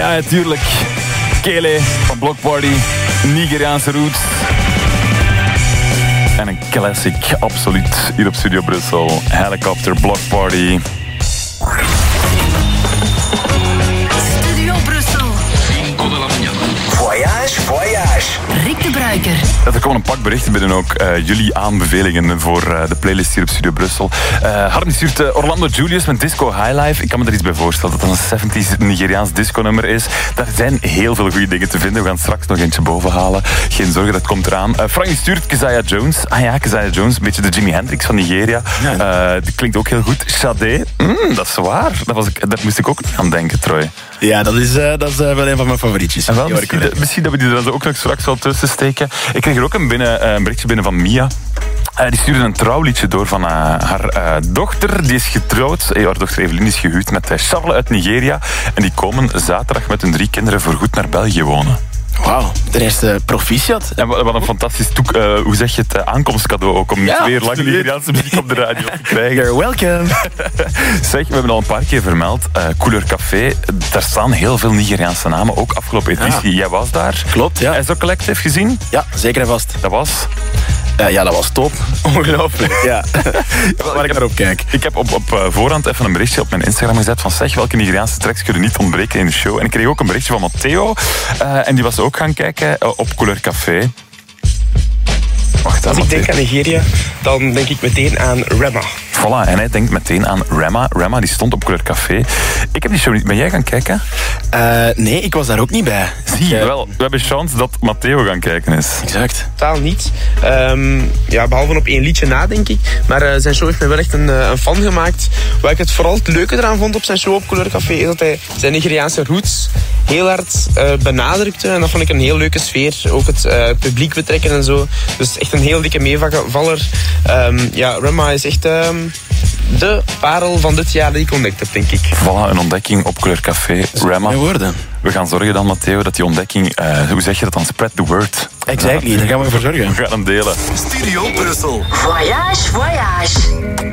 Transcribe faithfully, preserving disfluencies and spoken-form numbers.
Ah, ja, tuurlijk. Kele van Block Party, Nigeriaanse roots. En een classic, absoluut, hier op Studio Brussel. Helicopter, Block Party. Studio Brussel. Voyage, voyage. Rick de Bruiker. Er komen een pak berichten binnen ook. Uh, jullie aanbevelingen voor uh, de playlist hier op Studio Brussel. Uh, Harm stuurt uh, Orlando Julius met Disco High Life. Ik kan me er iets bij voorstellen dat dat een zeventies Nigeriaans disco-nummer is. Daar zijn heel veel goede dingen te vinden. We gaan straks nog eentje boven halen. Geen zorgen, dat komt eraan. Uh, Frank stuurt Keziah Jones. Ah ja, Keziah Jones. Een beetje de Jimi Hendrix van Nigeria. Ja. Uh, die klinkt ook heel goed. Sade. Mm, dat is waar. Dat was ik, daar moest ik ook aan denken, Troy. Ja, dat is, uh, dat is uh, wel een van mijn favorietjes. En wel, misschien, de, misschien dat we die er dan ook nog straks wel tussen steken. Ik kreeg er ook een, binnen, uh, een berichtje binnen van Mia. Uh, die stuurde een trouwliedje door van uh, haar uh, dochter. Die is getrouwd. Hey, haar dochter Evelien is gehuwd met uh, Charles uit Nigeria. En die komen zaterdag met hun drie kinderen voorgoed naar België wonen. Wauw, ten eerste proficiat. En wat een fantastisch toek, uh, hoe zeg je het, uh, aankomstcadeau ook om ja, weer lang Nigeriaanse muziek op de radio te krijgen. You're welcome. Zeg, we hebben al een paar keer vermeld, uh, Couleur Café, daar staan heel veel Nigeriaanse namen, ook afgelopen editie. Ja. Jij was daar. Klopt, ja. Is dat collectief gezien? Ja, zeker en vast. Dat was? Uh, ja, dat was top. Ongelooflijk, ja. Waar ik naar op kijk. Ik heb op, op uh, voorhand even een berichtje op mijn Instagram gezet van zeg, welke Nigeriaanse tracks kunnen niet ontbreken in de show. En ik kreeg ook een berichtje van Matteo. Uh, en die was ook gaan kijken uh, op Couleur Café. Wacht, Als ik denk aan Nigeria, dan denk ik meteen aan Rema. Voilà, en hij denkt meteen aan Rema. Rema, die stond op Couleur Café. Ik heb die show niet... Ben jij gaan kijken? Uh, nee, ik was daar ook niet bij. Zie je wel, we hebben chance dat Matteo gaan kijken is. Exact. Totaal niet. Um, ja, behalve op één liedje na, denk ik. Maar uh, zijn show heeft mij wel echt een, een fan gemaakt. Wat ik het vooral het leuke eraan vond op zijn show op Couleur Café, is dat hij zijn Nigeriaanse roots heel hard uh, benadrukte. En dat vond ik een heel leuke sfeer. Ook het uh, publiek betrekken en zo. Dus echt een heel dikke meevaller. Um, ja, Rema is echt um, de parel van dit jaar die ik ontdekt heb, denk ik. Voilà, een ontdekking op Couleur Café. Rema. Woorden. We gaan zorgen dan, Matteo, dat die ontdekking, uh, hoe zeg je dat dan, spread the word. Exactly, daar gaan we voor zorgen. We gaan hem delen. Studio Brussel. Voyage, voyage.